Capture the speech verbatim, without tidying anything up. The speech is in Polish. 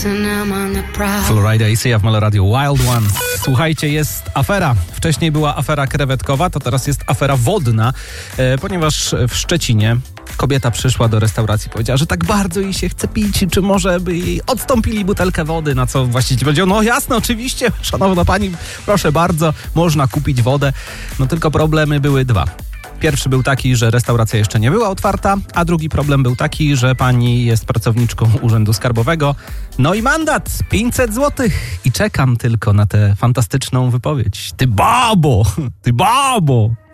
Florida i Sia w Meloradio Wild One. Słuchajcie, jest afera. Wcześniej była afera krewetkowa, to teraz jest afera wodna, e, ponieważ w Szczecinie kobieta przyszła do restauracji i powiedziała, że tak bardzo jej się chce pić, czy może by jej odstąpili butelkę wody, na co właściciel powiedział, no jasne, oczywiście, szanowna pani, proszę bardzo, można kupić wodę. No tylko problemy były dwa. Pierwszy był taki, że restauracja jeszcze nie była otwarta, a drugi problem był taki, że pani jest pracowniczką Urzędu Skarbowego. No i mandat pięćset złotych i czekam tylko na tę fantastyczną wypowiedź. Ty babo! Ty babo!